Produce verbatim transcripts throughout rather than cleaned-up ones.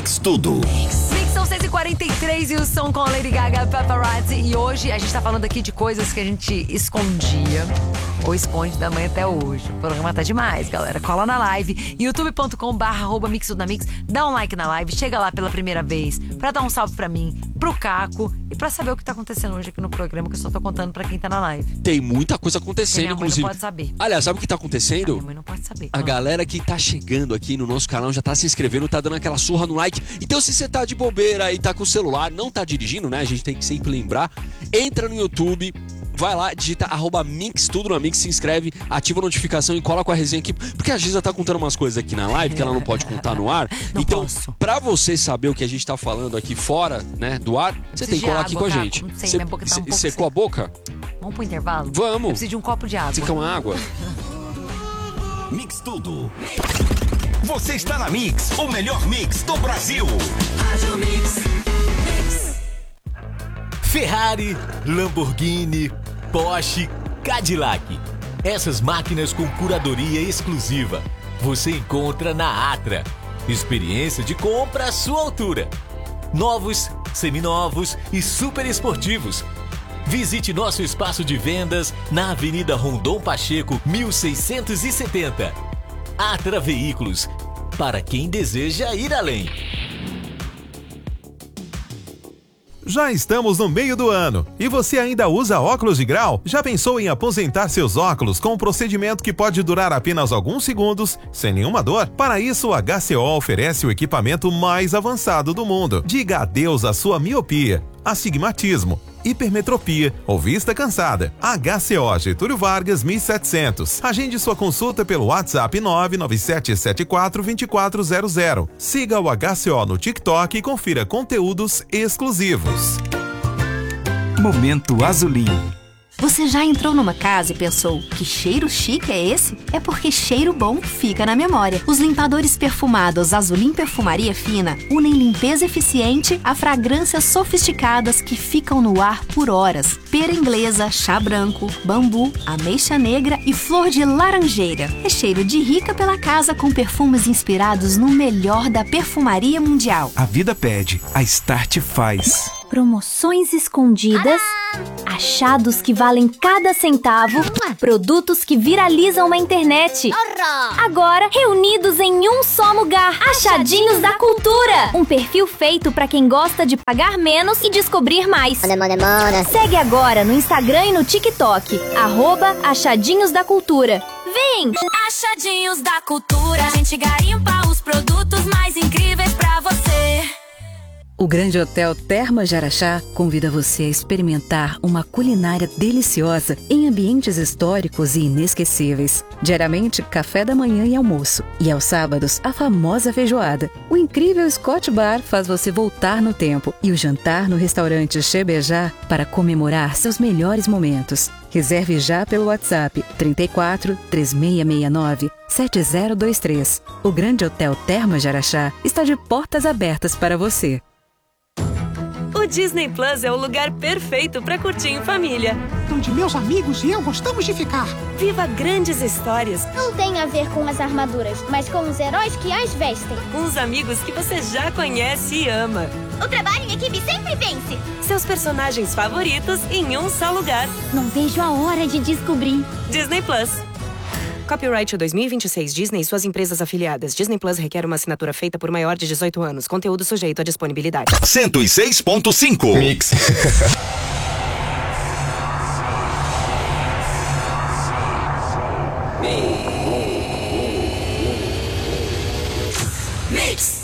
Mix Tudo. Mix são seis e quarenta e três e o som com a Lady Gaga, Paparazzi. E hoje a gente tá falando aqui de coisas que a gente escondia ou esconde da manhã até hoje. O programa tá demais, galera. Cola na live, youtube ponto com barra arroba mix tudo na mix. Dá um like na live, chega lá pela primeira vez pra dar um salve pra mim, pro Caco e pra saber o que tá acontecendo hoje aqui no programa, que eu só tô contando pra quem tá na live. Tem muita coisa acontecendo, minha mãe inclusive. não pode saber. Aliás, sabe o que tá acontecendo? A minha mãe não pode saber. A galera que tá chegando aqui no nosso canal já tá se inscrevendo, tá dando aquela surra no like. Então, se você tá de bobeira e tá com o celular, não tá dirigindo, né? A gente tem que sempre lembrar. Entra no YouTube, vai lá, digita arroba Mix Tudo na Mix, se inscreve, ativa a notificação e cola com a resenha aqui. Porque a Giza tá contando umas coisas aqui na live que ela não pode contar no ar. Não então, posso. pra você saber o que a gente tá falando aqui fora, né, do ar, você tem que colar aqui com a gente. Não sei, minha boca tá um pouco Secou a boca? Vamos pro intervalo? Vamos. Eu preciso de um copo de água. Você quer uma água? Mix Tudo. Você está na Mix, o melhor mix do Brasil. Ferrari, Lamborghini, Porsche, Cadillac. Essas máquinas com curadoria exclusiva você encontra na Atra. Experiência de compra à sua altura. Novos, seminovos e super esportivos. Visite nosso espaço de vendas na Avenida Rondon Pacheco, mil seiscentos e setenta. Atra Veículos, para quem deseja ir além. Já estamos no meio do ano e você ainda usa óculos de grau? Já pensou em aposentar seus óculos com um procedimento que pode durar apenas alguns segundos, sem nenhuma dor? Para isso, o H C O oferece o equipamento mais avançado do mundo. Diga adeus à sua miopia, astigmatismo, hipermetropia ou vista cansada. H C O Getúlio Vargas mil e setecentos. Agende sua consulta pelo WhatsApp nove nove sete sete quatro dois quatro zero zero. Siga o H C O no TikTok e confira conteúdos exclusivos. Momento Azulim. Você já entrou numa casa e pensou, que cheiro chique é esse? É porque cheiro bom fica na memória. Os limpadores perfumados Azulim Perfumaria Fina unem limpeza eficiente a fragrâncias sofisticadas que ficam no ar por horas. Pera inglesa, chá branco, bambu, ameixa negra e flor de laranjeira. É cheiro de rica pela casa com perfumes inspirados no melhor da perfumaria mundial. A vida pede, a Start faz. Promoções escondidas, achados que valem cada centavo, produtos que viralizam na internet. Agora, reunidos em um só lugar. Achadinhos da Cultura. Um perfil feito para quem gosta de pagar menos e descobrir mais. Segue agora no Instagram e no TikTok, arroba Achadinhos da Cultura. Vem! Achadinhos da Cultura, a gente garimpa os produtos mais incríveis pra você. O Grande Hotel Termas de Araxá convida você a experimentar uma culinária deliciosa em ambientes históricos e inesquecíveis. Diariamente, café da manhã e almoço. E aos sábados, a famosa feijoada. O incrível Scott Bar faz você voltar no tempo. E o jantar no restaurante Chebejá para comemorar seus melhores momentos. Reserve já pelo WhatsApp trinta e quatro, três seis seis nove, sete zero dois três. O Grande Hotel Termas de Araxá está de portas abertas para você. O Disney Plus é o lugar perfeito para curtir em família. Onde meus amigos e eu gostamos de ficar. Viva grandes histórias. Não tem a ver com as armaduras, mas com os heróis que as vestem. Com os amigos que você já conhece e ama. O trabalho em equipe sempre vence. Seus personagens favoritos em um só lugar. Não vejo a hora de descobrir. Disney Plus. Copyright dois mil e vinte e seis Disney e suas empresas afiliadas. Disney Plus requer uma assinatura feita por maior de dezoito anos. Conteúdo sujeito à disponibilidade. cento e seis ponto cinco Mix. Mix.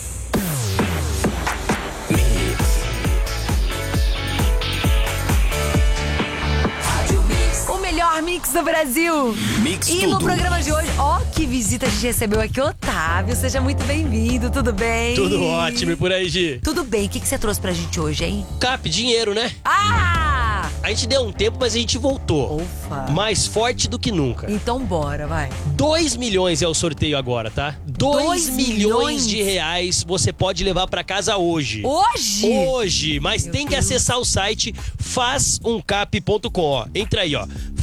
Mix do Brasil. Mix e tudo. no programa de hoje, ó, que visita a gente recebeu aqui, Otávio. Seja muito bem-vindo, tudo bem? Tudo ótimo, e por aí, Gi? Tudo bem, o que, que você trouxe pra gente hoje, hein? Cap, dinheiro, né? Ah! A gente deu um tempo, mas a gente voltou. Ufa. Mais forte do que nunca. Então bora, vai. dois milhões é o sorteio agora, tá? dois milhões de reais você pode levar pra casa hoje. Hoje? Hoje, mas Meu tem que Deus. acessar o site faz um cap ponto com, ó. Entra aí, ó.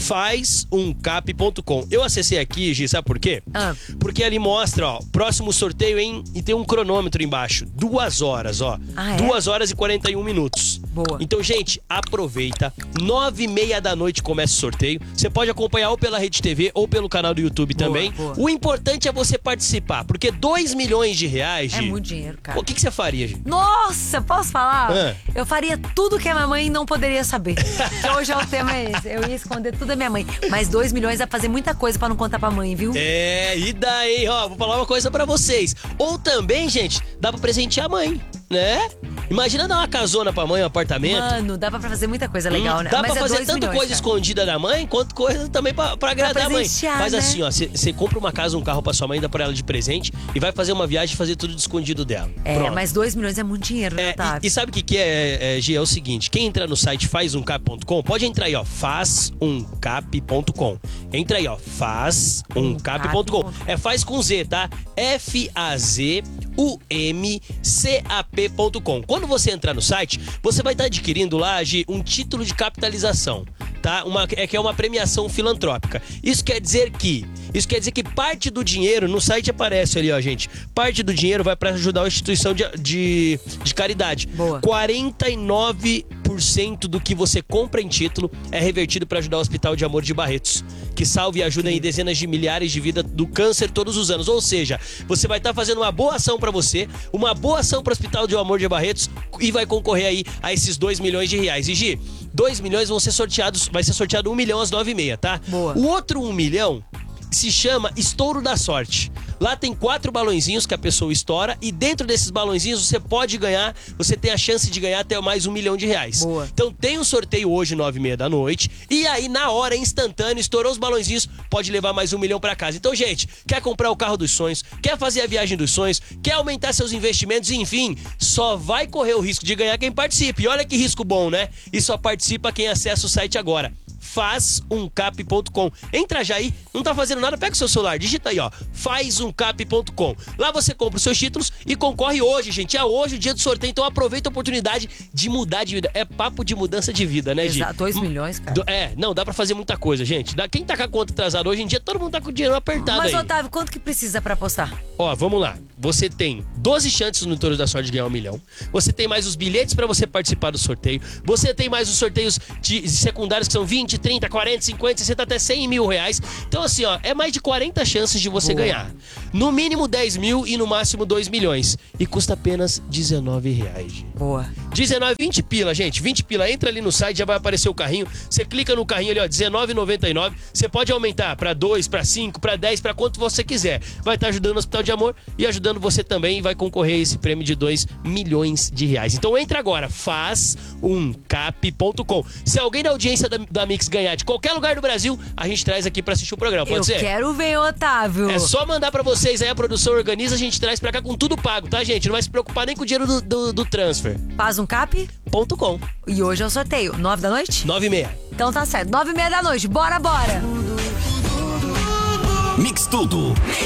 faz um cap ponto com. Eu acessei aqui, Gi, sabe por quê? Ah. Porque ali mostra, ó, próximo sorteio em, e tem um cronômetro embaixo. Duas horas, ó. Ah, é? Duas horas e quarenta e um minutos. Boa. Então, gente, aproveita. Nove e meia da noite começa o sorteio. Você pode acompanhar ou pela Rede T V ou pelo canal do YouTube Boa, também. boa. O importante é você participar, porque dois milhões de reais, É Gi, muito dinheiro, cara. o que, que você faria, Gi? Nossa, posso falar? Ah. Eu faria tudo que a minha mãe não poderia saber. Que hoje é o tema esse. Eu ia esconder tudo da minha mãe. Mas dois milhões é fazer muita coisa pra não contar pra mãe, viu? É, e daí, ó, vou falar uma coisa pra vocês. Ou também, gente, dá pra presentear a mãe, né? Imagina dar uma casona pra mãe, um apartamento. Mano, dá pra fazer muita coisa legal, Hum, né? Dá Mas pra é fazer dois tanto milhões, coisa cara. escondida da mãe, quanto coisa também pra, pra agradar a mãe. presentear, Faz né? assim, ó, você compra uma casa, um carro pra sua mãe, dá pra ela de presente e vai fazer uma viagem e fazer tudo de escondido dela. É, Pronto. mas dois milhões é muito dinheiro, né, É, Otávio? e, e sabe o que, que é, é, Gi? É o seguinte: quem entrar no site faz um cap ponto com, pode entrar aí, ó, faz um cap ponto com. Entra aí, ó, faz um cap ponto com. É faz com Z, tá? F A Z U M C A P ponto com. Quando você entrar no site, você vai estar adquirindo lá, Gi, um título de capitalização, tá? Uma, é que é uma premiação filantrópica. Isso quer dizer que Isso quer dizer que parte do dinheiro, no site aparece ali, ó, gente. Parte do dinheiro vai para ajudar a instituição de, de, de caridade. Boa. quarenta e nove por cento do que você compra em título é revertido para ajudar o Hospital de Amor de Barretos, que salva e ajuda em dezenas de milhares de vidas do câncer todos os anos. Ou seja, você vai estar fazendo uma boa ação para você, uma boa ação para o Hospital de Amor de Barretos e vai concorrer aí a esses dois milhões de reais. E Gi, dois milhões vão ser sorteados, vai ser sorteado um milhão às nove e meia, tá? Boa. O outro um milhão se chama Estouro da Sorte. Lá tem quatro balõezinhos que a pessoa estoura e dentro desses balõezinhos você pode ganhar, você tem a chance de ganhar até mais um milhão de reais. Boa. Então tem um sorteio hoje, nove e meia da noite, e aí na hora, instantâneo, estourou os balõezinhos, pode levar mais um milhão pra casa. Então, gente, quer comprar o carro dos sonhos, quer fazer a viagem dos sonhos, quer aumentar seus investimentos, enfim, só vai correr o risco de ganhar quem participe. E olha que risco bom, né? E só participa quem acessa o site agora. faz um cap ponto com. Entra já aí, não tá fazendo nada, pega o seu celular, digita aí, ó, faz um cap ponto com. Lá você compra os seus títulos e concorre hoje, gente. É hoje o dia do sorteio, então aproveita a oportunidade de mudar de vida. É papo de mudança de vida, né, Gi? Exato, dois milhões, cara. Do- É, não, dá pra fazer muita coisa, gente. Dá- Quem tá com a conta atrasada hoje em dia, todo mundo tá com o dinheiro apertado Mas, aí. Otávio, quanto que precisa pra apostar? Ó, vamos lá. Você tem doze chances no Touro da Sorte de ganhar um milhão. Você tem mais os bilhetes pra você participar do sorteio. Você tem mais os sorteios de secundários que são vinte, trinta, quarenta, cinquenta, sessenta, até cem mil reais. Então, assim, ó, é mais de quarenta chances de você Boa. ganhar. No mínimo dez mil e no máximo dois milhões. E custa apenas dezenove reais. Boa. dezenove, vinte pila, gente. vinte pila. Entra ali no site, já vai aparecer o carrinho. Você clica no carrinho ali, ó, dezenove e noventa e nove. Você pode aumentar pra dois, pra cinco, pra dez, pra quanto você quiser. Vai estar ajudando o Hospital de Amor e ajudando você também e vai concorrer a esse prêmio de dois milhões de reais. Então entra agora, faz um cap ponto com. Se alguém da audiência da, da Mix ganhar de qualquer lugar do Brasil, a gente traz aqui pra assistir o programa, pode Eu ser? quero ver, Otávio. É só mandar pra vocês aí, a produção organiza, a gente traz pra cá com tudo pago, tá, gente? Não vai se preocupar nem com o dinheiro do, do, do transfer. Faz um cap? Ponto com. E hoje é o sorteio. Nove da noite? Nove e meia. Então tá certo. Nove e meia da noite. Bora, bora. Mix Tudo.